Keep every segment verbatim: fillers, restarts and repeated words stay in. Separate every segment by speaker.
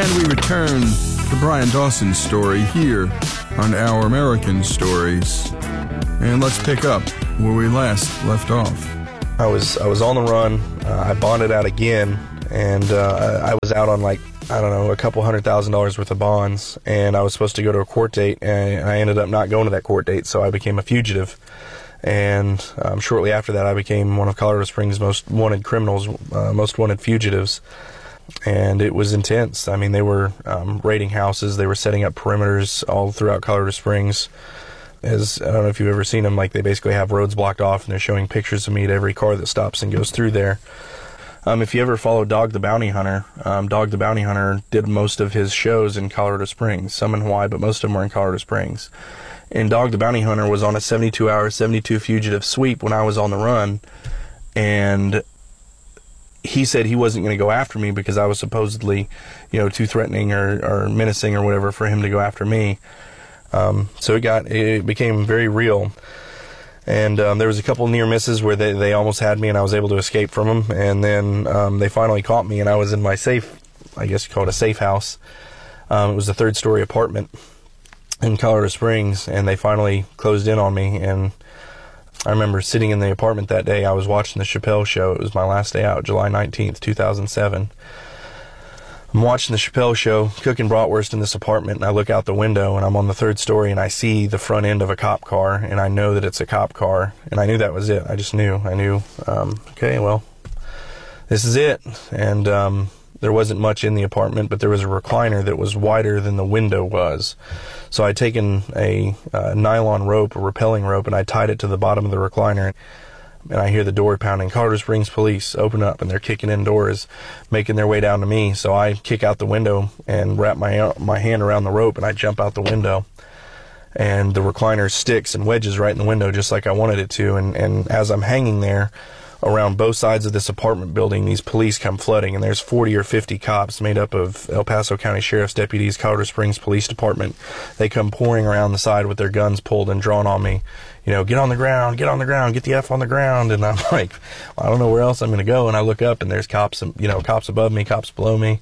Speaker 1: And we return to Brian Dawson's story here on Our American Stories. And let's pick up where we last left off.
Speaker 2: I was I was on the run. Uh, I bonded out again, and uh, I was out on like, I don't know, a couple hundred thousand dollars worth of bonds, and I was supposed to go to a court date, and I ended up not going to that court date, so I became a fugitive. And um, shortly after that, I became one of Colorado Springs' most wanted criminals, uh, most wanted fugitives. And it was intense. I mean, they were um, raiding houses. They were setting up perimeters all throughout Colorado Springs. As I don't know if you've ever seen them, like they basically have roads blocked off, and they're showing pictures of me to every car that stops and goes through there. Um, if you ever follow Dog the Bounty Hunter, um, Dog the Bounty Hunter did most of his shows in Colorado Springs, some in Hawaii, but most of them were in Colorado Springs. And Dog the Bounty Hunter was on a seventy-two hour, seventy-two fugitive sweep when I was on the run, and he said he wasn't going to go after me because I was supposedly, you know, too threatening or, or menacing or whatever for him to go after me. Um, so it got, it became very real. And um, there was a couple near misses where they, they almost had me and I was able to escape from them. And then um, they finally caught me and I was in my safe, I guess you call it a safe house. Um, it was a third story apartment in Colorado Springs, and they finally closed in on me. And I remember sitting in the apartment that day. I was watching the Chappelle Show. It was my last day out, July nineteenth, two thousand seven. I'm watching the Chappelle Show, cooking bratwurst in this apartment, and I look out the window, and I'm on the third story, and I see the front end of a cop car, and I know that it's a cop car, and I knew that was it. I just knew. I knew, um, okay, well, this is it. And um, there wasn't much in the apartment, but there was a recliner that was wider than the window was. So I'd taken a uh, nylon rope, a rappelling rope, and I tied it to the bottom of the recliner. And I hear the door pounding. Colorado Springs police open up, and they're kicking in doors, making their way down to me. So I kick out the window and wrap my my hand around the rope, and I jump out the window. And the recliner sticks and wedges right in the window, just like I wanted it to. And, and as I'm hanging there, around both sides of this apartment building, these police come flooding, and there's forty or fifty cops made up of El Paso County Sheriff's deputies, Colorado Springs Police Department. They come pouring around the side with their guns pulled and drawn on me. You know, get on the ground, get on the ground, get the F on the ground. And I'm like, well, I don't know where else I'm going to go. And I look up, and there's cops, you know, cops above me, cops below me.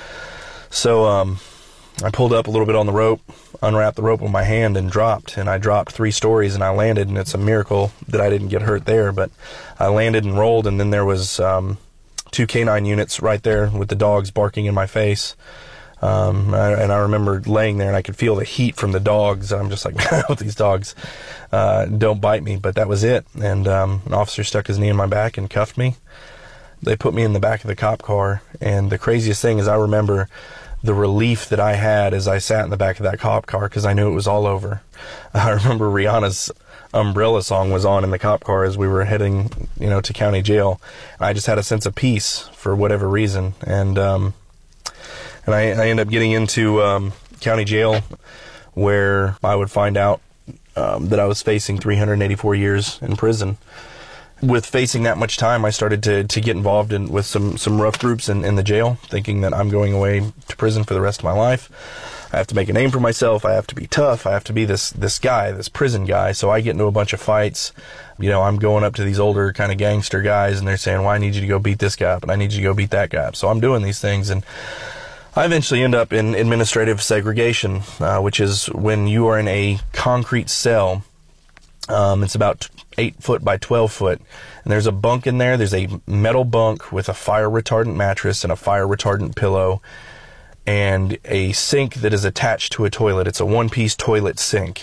Speaker 2: So um, I pulled up a little bit on the rope, unwrapped the rope with my hand, and dropped. And I dropped three stories, and I landed, and it's a miracle that I didn't get hurt there. But I landed and rolled, and then there was um, two canine units right there with the dogs barking in my face. Um, I, and I remember laying there, and I could feel the heat from the dogs. I'm just like, these dogs uh, don't bite me. But that was it. And um, an officer stuck his knee in my back and cuffed me. They put me in the back of the cop car. And the craziest thing is I remember the relief that I had as I sat in the back of that cop car, because I knew it was all over. I remember Rihanna's Umbrella song was on in the cop car as we were heading, you know, to county jail. I just had a sense of peace for whatever reason. And, um, And I, I ended up getting into um, county jail, where I would find out um, that I was facing three hundred eighty-four years in prison. With facing that much time, I started to, to get involved in with some, some rough groups in, in the jail, thinking that I'm going away to prison for the rest of my life. I have to make a name for myself. I have to be tough. I have to be this, this guy, this prison guy. So I get into a bunch of fights. You know, I'm going up to these older kind of gangster guys, and they're saying, well, I need you to go beat this guy up, and I need you to go beat that guy up. So I'm doing these things, and I eventually end up in administrative segregation, uh, which is when you are in a concrete cell. Um, it's about eight foot by twelve foot, and there's a bunk in there. There's a metal bunk with a fire retardant mattress and a fire retardant pillow, and a sink that is attached to a toilet. It's a one-piece toilet sink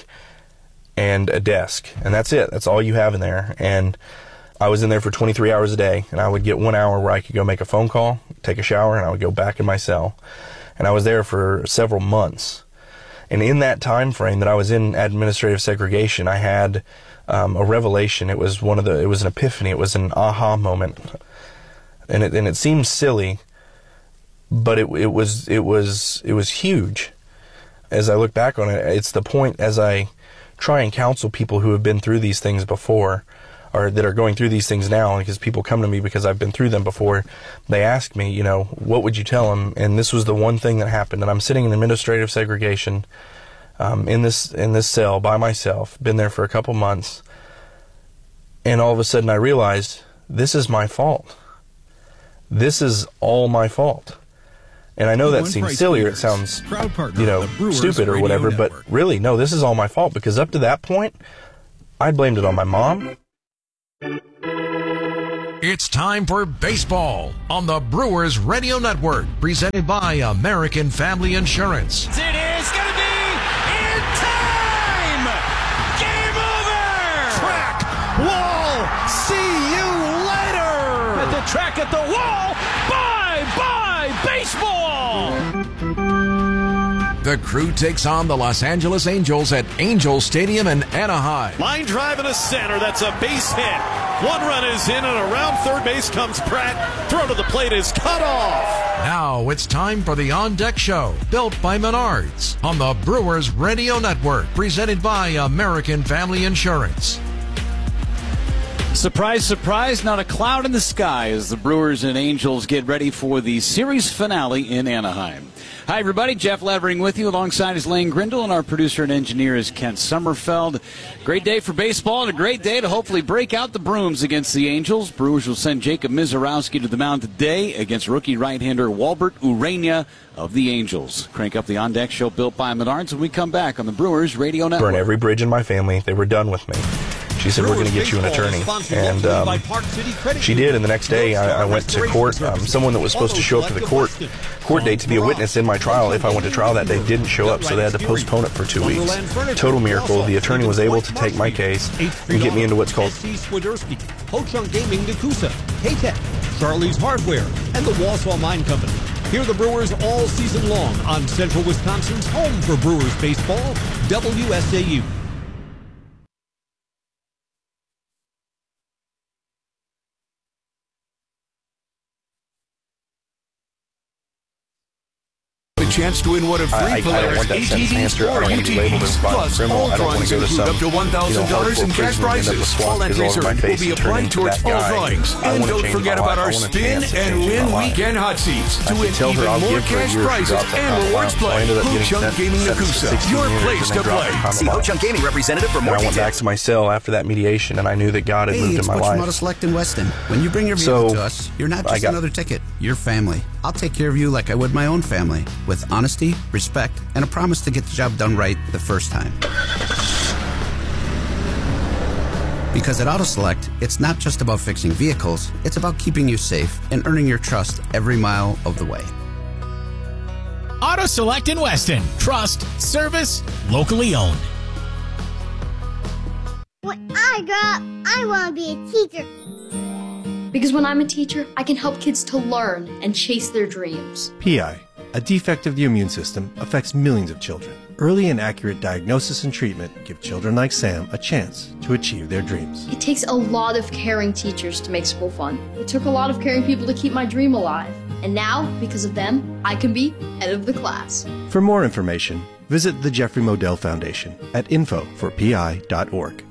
Speaker 2: and a desk, and that's it. That's all you have in there. And I was in there for twenty-three hours a day, and I would get one hour where I could go make a phone call, take a shower, and I would go back in my cell. And I was there for several months. And in that time frame that I was in administrative segregation, I had um, a revelation. It was one of the. It was an epiphany. It was an aha moment, and it and it seems silly, but it it was it was it was huge. As I look back on it, it's the point as I try and counsel people who have been through these things before, or that are going through these things now, because people come to me because I've been through them before. They ask me, you know, what would you tell them? And this was the one thing that happened. And I'm sitting in administrative segregation, um, in this in this cell by myself, been there for a couple months, and all of a sudden I realized, this is my fault. This is all my fault. And I know that seems silly or it sounds, you know, stupid or whatever, but really, no, this is all my fault because up to that point, I blamed it on my mom.
Speaker 3: It's time for baseball on the Brewers Radio Network, presented by American Family Insurance.
Speaker 4: It is going to be in time! Game over! Track, wall, see you later! At the track, at the wall, bye-bye baseball!
Speaker 3: The Crew takes on the Los Angeles Angels at Angel Stadium in Anaheim.
Speaker 4: Line drive in the center. That's a base hit. One run is in, and around third base comes Pratt. Throw to the plate is cut off.
Speaker 3: Now it's time for the On Deck Show, built by Menards, on the Brewers Radio Network, presented by American Family Insurance.
Speaker 5: Surprise, surprise, not a cloud in the sky as the Brewers and Angels get ready for the series finale in Anaheim. Hi, everybody. Jeff Levering with you. Alongside is Lane Grindle, and our producer and engineer is Kent Sommerfeld. Great day for baseball and a great day to hopefully break out the brooms against the Angels. Brewers will send Jacob Mizorowski to the mound today against rookie right-hander Walbert Urania of the Angels. Crank up the On Deck Show built by Menards when we come back on the Brewers Radio Network.
Speaker 2: Burn every bridge in my family. They were done with me. She said, we're going to get you an attorney. And um, she did, and the next day I, I went to court. Um, someone that was supposed to show up to the court court date to be a witness in my trial, if I went to trial that day, didn't show up, so they had to postpone it for two weeks. Total miracle. The attorney was able to take my case and get me into what's called
Speaker 6: Ho-Chunk Gaming, Nakusa, K-Tech, Charlie's Hardware, and the Wausau Mine Company. Hear the Brewers all season long on Central Wisconsin's home for Brewers baseball, W S A U.
Speaker 7: Chance to win one of three
Speaker 2: I, I,
Speaker 7: Polaris
Speaker 2: I
Speaker 7: A T Vs or U T Vs. Plus, all drawings include up to one thousand dollars in cash prizes. All entries will be applied towards all drawings. And don't forget about our spin and win weekend hot seats to win even more cash prizes and rewards play. Ho-Chunk Gaming Nakusa, your place to play.
Speaker 8: See Ho-Chunk Gaming representative for more
Speaker 2: details. I went back to my cell after that mediation, and I knew that God had
Speaker 9: hey,
Speaker 2: moved in my life.
Speaker 9: Hey, it's Select in Weston. When you bring your vehicle
Speaker 2: so,
Speaker 9: to us, you're not just
Speaker 2: got,
Speaker 9: another ticket. You're family. I'll take care of you like I would my own family, with honesty, respect, and a promise to get the job done right the first time. Because at AutoSelect, it's not just about fixing vehicles, it's about keeping you safe and earning your trust every mile of the way.
Speaker 10: AutoSelect in Weston. Trust, service, locally owned.
Speaker 11: When I grow up, I want to be a teacher.
Speaker 12: Because when I'm a teacher, I can help kids to learn and chase their dreams.
Speaker 13: P I, a defect of the immune system, affects millions of children. Early and accurate diagnosis and treatment give children like Sam a chance to achieve their dreams.
Speaker 12: It takes a lot of caring teachers to make school fun. It took a lot of caring people to keep my dream alive. And now, because of them, I can be head of the class.
Speaker 13: For more information, visit the Jeffrey Modell Foundation at info for P I dot org.